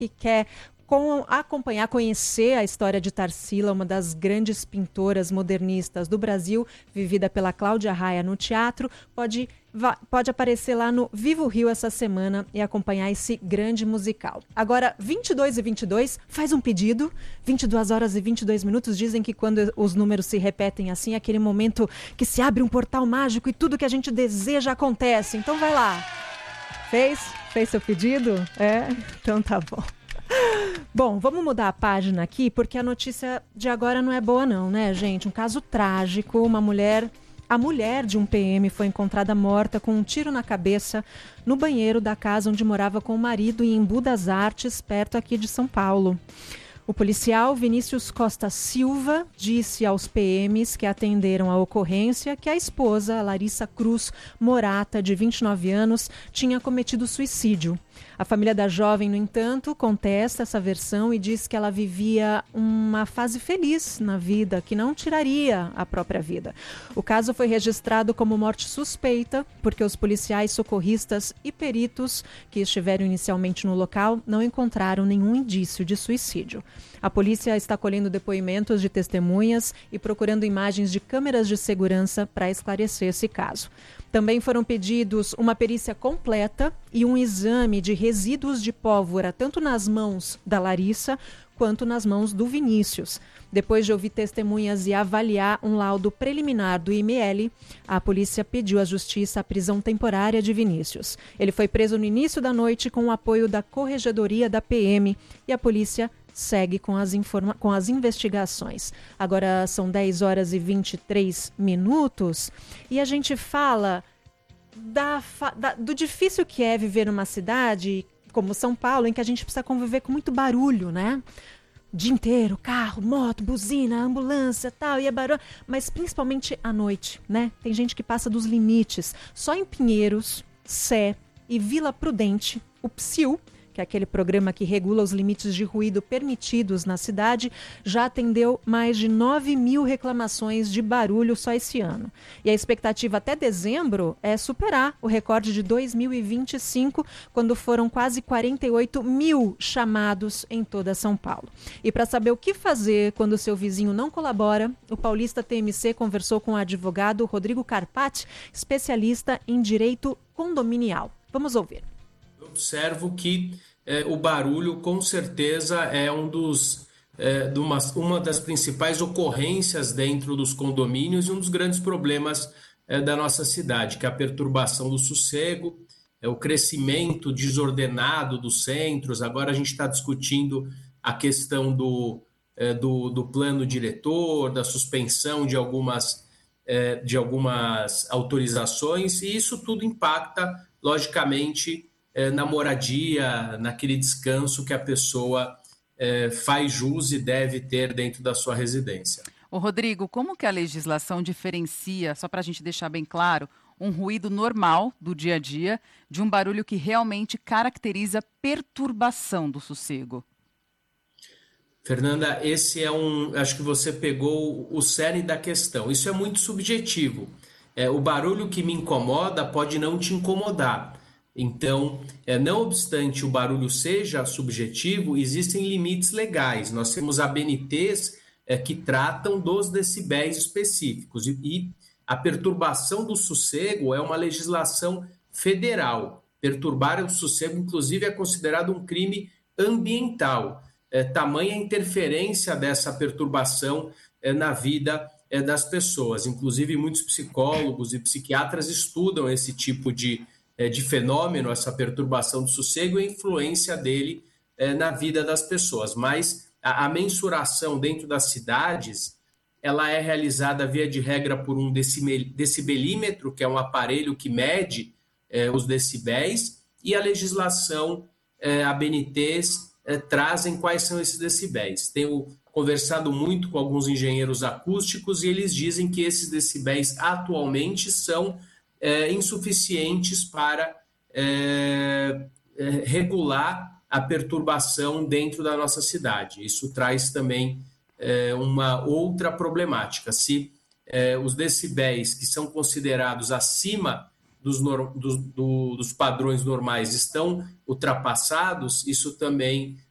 e quer acompanhar, conhecer a história de Tarsila, uma das grandes pintoras modernistas do Brasil, vivida pela Cláudia Raia no teatro, pode aparecer lá no Vivo Rio essa semana e acompanhar esse grande musical. Agora, 22h22, faz um pedido, 22h22, dizem que quando os números se repetem assim, é aquele momento que se abre um portal mágico e tudo que a gente deseja acontece. Então vai lá. Fez seu pedido? Então tá bom. Bom, vamos mudar a página aqui, porque a notícia de agora não é boa não, né, gente? Um caso trágico, a mulher de um PM foi encontrada morta com um tiro na cabeça no banheiro da casa onde morava com o marido em Embu das Artes, perto aqui de São Paulo. O policial Vinícius Costa Silva disse aos PMs que atenderam a ocorrência que a esposa, Larissa Cruz Morata, de 29 anos, tinha cometido suicídio. A família da jovem, no entanto, contesta essa versão e diz que ela vivia uma fase feliz na vida, que não tiraria a própria vida. O caso foi registrado como morte suspeita, porque os policiais socorristas e peritos que estiveram inicialmente no local não encontraram nenhum indício de suicídio. A polícia está colhendo depoimentos de testemunhas e procurando imagens de câmeras de segurança para esclarecer esse caso. Também foram pedidos uma perícia completa e um exame de resíduos de pólvora, tanto nas mãos da Larissa quanto nas mãos do Vinícius. Depois de ouvir testemunhas e avaliar um laudo preliminar do IML, a polícia pediu à justiça a prisão temporária de Vinícius. Ele foi preso no início da noite com o apoio da Corregedoria da PM e a polícia segue com as investigações. Agora são 10h23 e a gente fala do difícil que é viver numa cidade como São Paulo, em que a gente precisa conviver com muito barulho, né? O dia inteiro, carro, moto, buzina, ambulância, tal, e é barulho, mas principalmente à noite, né? Tem gente que passa dos limites. Só em Pinheiros, Sé e Vila Prudente, o PSIL, que é aquele programa que regula os limites de ruído permitidos na cidade, já atendeu mais de 9.000 reclamações de barulho só esse ano. E a expectativa até dezembro é superar o recorde de 2025, quando foram quase 48.000 chamados em toda São Paulo. E para saber o que fazer quando o seu vizinho não colabora, o Paulista TMC conversou com o advogado Rodrigo Carpati, especialista em direito condominial. Vamos ouvir. Eu observo que o barulho, com certeza, é uma das principais ocorrências dentro dos condomínios e um dos grandes problemas da nossa cidade, que é a perturbação do sossego, o crescimento desordenado dos centros. Agora a gente está discutindo a questão do plano diretor, da suspensão de algumas autorizações, e isso tudo impacta, logicamente, na moradia, naquele descanso que a pessoa faz jus e deve ter dentro da sua residência. Ô Rodrigo, como que a legislação diferencia, só para a gente deixar bem claro, um ruído normal do dia a dia de um barulho que realmente caracteriza perturbação do sossego? Fernanda, acho que você pegou o cerne da questão. Isso é muito subjetivo. O barulho que me incomoda pode não te incomodar. Então, não obstante o barulho seja subjetivo, existem limites legais. Nós temos ABNTs que tratam dos decibéis específicos. E a perturbação do sossego é uma legislação federal. Perturbar o sossego, inclusive, é considerado um crime ambiental. Tamanha interferência dessa perturbação na vida das pessoas. Inclusive, muitos psicólogos e psiquiatras estudam esse tipo de fenômeno, essa perturbação do sossego e a influência dele na vida das pessoas. Mas a mensuração dentro das cidades, ela é realizada via de regra por um decibelímetro, que é um aparelho que mede os decibéis, e a legislação, ABNTs, trazem quais são esses decibéis. Tenho conversado muito com alguns engenheiros acústicos e eles dizem que esses decibéis atualmente são insuficientes para regular a perturbação dentro da nossa cidade. Isso traz também uma outra problemática. Se os decibéis que são considerados acima dos padrões normais estão ultrapassados, isso também